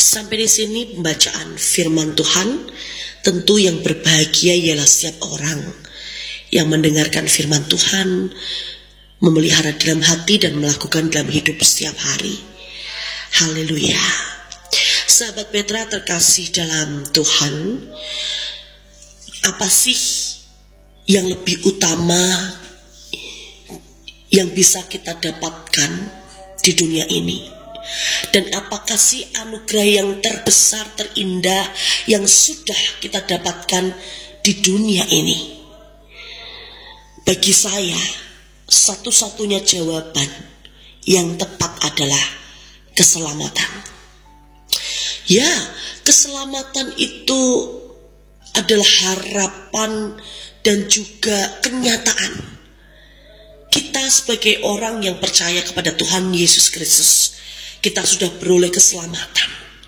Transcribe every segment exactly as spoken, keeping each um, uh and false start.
Sampai di sini pembacaan firman Tuhan. Tentu yang berbahagia ialah setiap orang yang mendengarkan firman Tuhan, memelihara dalam hati dan melakukan dalam hidup setiap hari. Haleluya. Sahabat Petra terkasih dalam Tuhan, apa sih yang lebih utama yang bisa kita dapatkan di dunia ini? Dan apakah sih anugerah yang terbesar, terindah yang sudah kita dapatkan di dunia ini? Bagi saya, satu-satunya jawaban yang tepat adalah keselamatan. Ya, keselamatan itu adalah harapan dan juga kenyataan. Kita sebagai orang yang percaya kepada Tuhan Yesus Kristus, kita sudah beroleh keselamatan.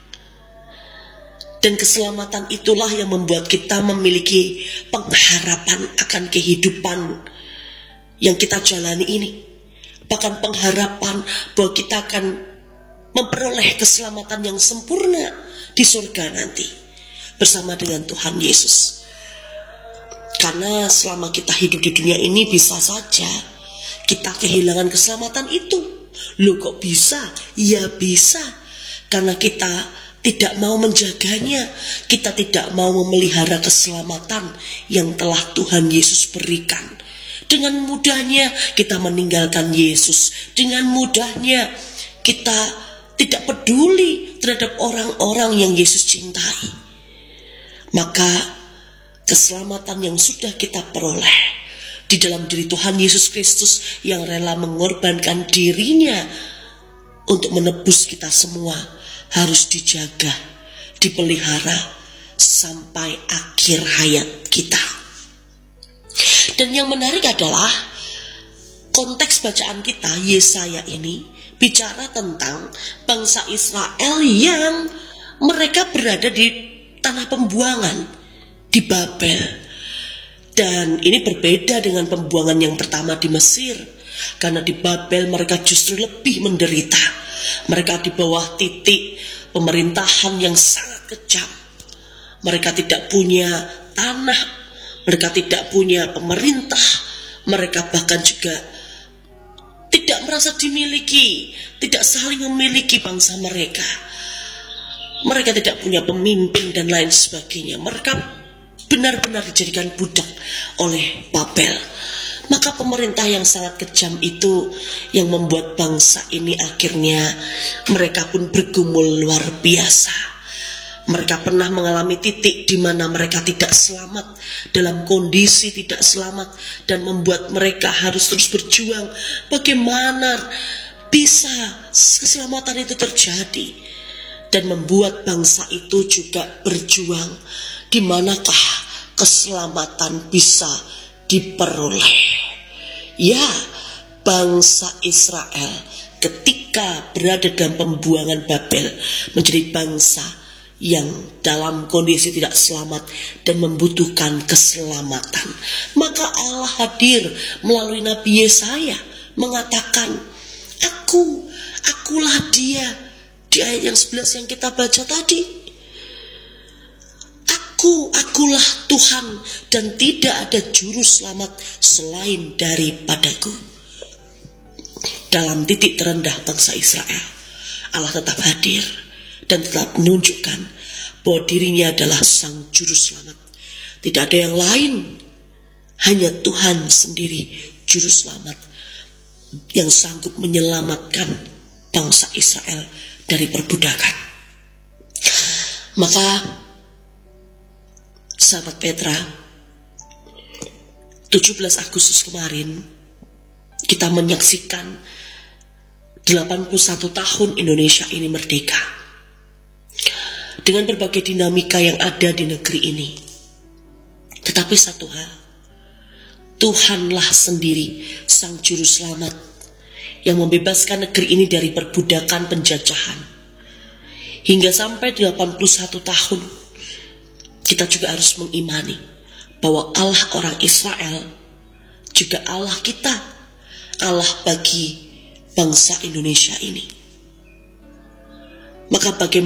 Dan keselamatan itulah yang membuat kita memiliki pengharapan akan kehidupan yang kita jalani ini. Bahkan pengharapan bahwa kita akan memperoleh keselamatan yang sempurna di surga nanti bersama dengan Tuhan Yesus. Karena selama kita hidup di dunia ini bisa saja kita kehilangan keselamatan itu. Loh kok bisa? Ya bisa. Karena kita tidak mau menjaganya. Kita tidak mau memelihara keselamatan yang telah Tuhan Yesus berikan. Dengan mudahnya kita meninggalkan Yesus. Dengan mudahnya kita tidak peduli terhadap orang-orang yang Yesus cintai. Maka keselamatan yang sudah kita peroleh di dalam diri Tuhan Yesus Kristus yang rela mengorbankan dirinya untuk menebus kita semua harus dijaga, dipelihara sampai akhir hayat kita. Dan yang menarik adalah konteks bacaan kita Yesaya ini bicara tentang bangsa Israel yang mereka berada di tanah pembuangan di Babel. Dan ini berbeda dengan pembuangan yang pertama di Mesir. Karena di Babel mereka justru lebih menderita. Mereka di bawah titik pemerintahan yang sangat kejam. Mereka tidak punya tanah. Mereka tidak punya pemerintah. Mereka bahkan juga tidak merasa dimiliki. Tidak saling memiliki bangsa mereka. Mereka tidak punya pemimpin dan lain sebagainya. Mereka benar-benar dijadikan budak oleh Babel. Maka pemerintah yang sangat kejam itu yang membuat bangsa ini akhirnya mereka pun bergumul luar biasa. Mereka pernah mengalami titik di mana mereka tidak selamat, dalam kondisi tidak selamat, dan membuat mereka harus terus berjuang. Bagaimana bisa keselamatan itu terjadi? Dan membuat bangsa itu juga berjuang. Di manakah keselamatan bisa diperoleh? Ya, bangsa Israel ketika berada dalam pembuangan Babel menjadi bangsa yang dalam kondisi tidak selamat dan membutuhkan keselamatan. Maka Allah hadir melalui Nabi Yesaya mengatakan, Aku, akulah dia. Di ayat yang sebelas yang kita baca tadi. Aku, akulah Tuhan dan tidak ada juru selamat selain daripadaku. Dalam titik terendah bangsa Israel, Allah tetap hadir dan tetap menunjukkan bahwa dirinya adalah sang juru selamat. Tidak ada yang lain, hanya Tuhan sendiri juru selamat yang sanggup menyelamatkan bangsa Israel dari perbudakan. Maka sahabat Petra, tujuh belas Agustus kemarin kita menyaksikan delapan puluh satu tahun Indonesia ini merdeka. Dengan berbagai dinamika yang ada di negeri ini. Tetapi satu hal, Tuhanlah sendiri sang juru selamat yang membebaskan negeri ini dari perbudakan penjajahan. Hingga sampai delapan puluh satu tahun kita juga harus mengimani bahwa Allah orang Israel juga Allah kita, Allah bagi bangsa Indonesia ini. Maka bagaimana